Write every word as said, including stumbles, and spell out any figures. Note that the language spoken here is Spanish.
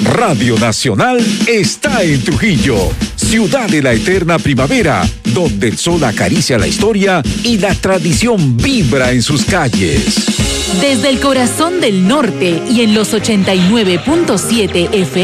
Radio Nacional está en Trujillo, ciudad de la eterna primavera, donde el sol acaricia la historia y la tradición vibra en sus calles. Desde el corazón del norte y en los ochenta y nueve punto siete F M.